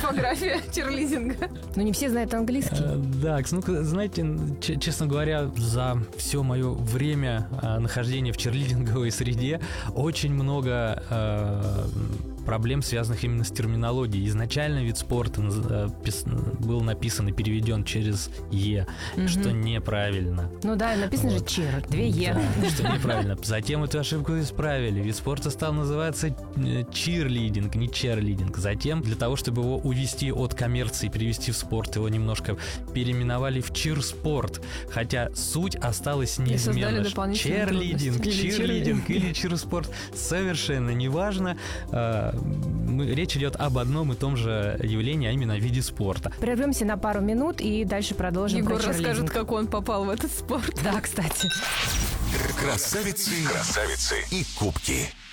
типография чирлидинга. Но не все знают английский. Да, ну, знаете, честно говоря, за все мое время нахождения в чирлидинговой среде очень много проблем, связанных именно с терминологией. Изначально вид спорта был написан и переведен через «е», что неправильно. Ну да, написано же «чир», 2 «е». Да, что неправильно. Затем эту ошибку исправили. Вид спорта стал называться чирлидинг, не черлидинг. Затем, для того, чтобы его увести от коммерции и перевести в спорт, его немножко переименовали в чирспорт. Хотя суть осталась неизменна. Черлидинг, чирлидинг или чирспорт совершенно неважно. Речь идет об одном и том же явлении, а именно о виде спорта. Прервемся на пару минут и дальше продолжим. Егор расскажет, как он попал в этот спорт. Да, кстати. Красавицы и кубки.